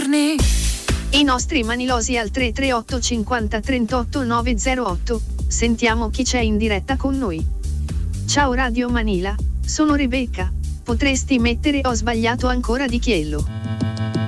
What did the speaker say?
notturni. I nostri manilosi al 338 50 38 908. Sentiamo chi c'è in diretta con noi. Ciao Radio Manila, sono Rebecca. Potresti mettere Ho sbagliato ancora di Chiello.